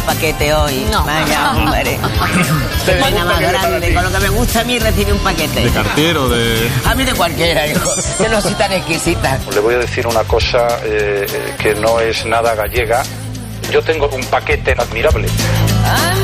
paquete hoy. No. Vaya, hombre. Venga, más grande. Con lo que me gusta a mí recibir un paquete. De cartero, de... A mí de cualquiera, hijo. Yo no soy tan exquisita. Le voy a decir una cosa que no es nada gallega. Yo tengo un paquete admirable.